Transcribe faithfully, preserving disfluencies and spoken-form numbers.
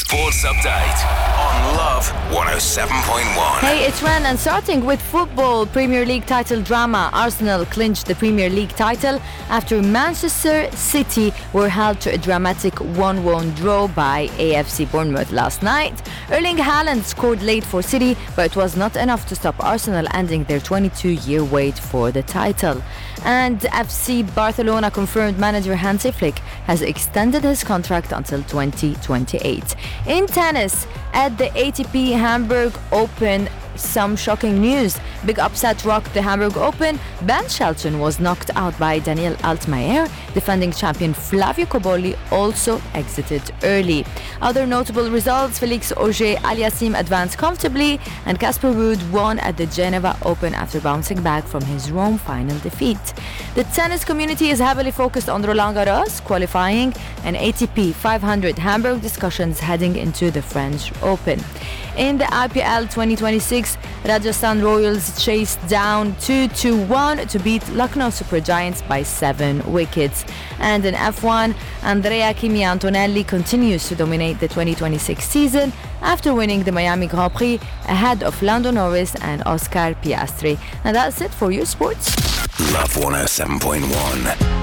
Sports Update on Love one oh seven point one. Hey, it's Ren, and starting with football, Premier League title drama. Arsenal clinched the Premier League title after Manchester City were held to a dramatic one one draw by A F C Bournemouth last night. Erling Haaland scored late for City, but it was not enough to stop Arsenal ending their twenty-two-year wait for the title. And F C Barcelona confirmed manager Hansi Flick has extended his contract until twenty twenty-eight. In tennis, at the A T P Hamburg Open, some shocking news. Big upset rocked the Hamburg Open. Ben Shelton was knocked out by Daniel Altmaier. Defending champion Flavio Cobolli also exited early. Other notable results: Felix Auger-Aliassime advanced comfortably, and Casper Ruud won at the Geneva Open after bouncing back from his Rome final defeat. The tennis community is heavily focused on Roland Garros qualifying and A T P five hundred Hamburg discussions heading into the French Open. In the I P L twenty twenty-six, Rajasthan Royals chased down two to one to beat Lucknow Super Giants by seven wickets. And in F one, Andrea Kimi Antonelli continues to dominate the twenty twenty-six season after winning the Miami Grand Prix ahead of Lando Norris and Oscar Piastri. And that's it for your sports. Love one oh seven point one.